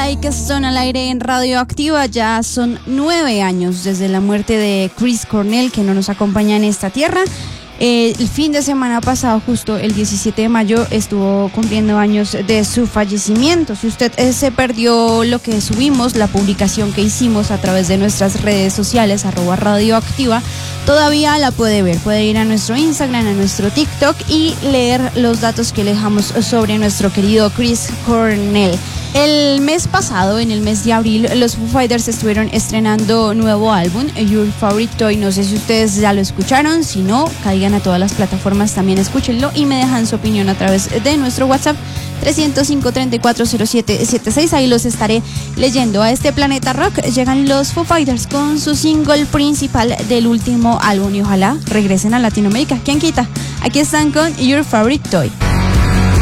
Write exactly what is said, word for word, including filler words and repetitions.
Like Stone al aire en Radioactiva. Ya son nueve años desde la muerte de Chris Cornell, que no nos acompaña en esta tierra. Eh, el fin de semana pasado, justo el diecisiete de mayo, estuvo cumpliendo años de su fallecimiento. Si usted eh, se perdió lo que subimos, la publicación que hicimos a través de nuestras redes sociales, arroba Radioactiva, todavía la puede ver. Puede ir a nuestro Instagram, a nuestro TikTok y leer los datos que le dejamos sobre nuestro querido Chris Cornell. El mes pasado, en el mes de abril, los Foo Fighters estuvieron estrenando nuevo álbum, Your Favorite Toy. No sé si ustedes ya lo escucharon. Si no, caigan a todas las plataformas, también escúchenlo y me dejan su opinión a través de nuestro WhatsApp tres cero cinco, treinta y cuatro cero siete setenta y seis. Ahí los estaré leyendo. A este Planeta Rock llegan los Foo Fighters con su single principal del último álbum y ojalá regresen a Latinoamérica. ¿Quién quita? Aquí están con Your Favorite Toy.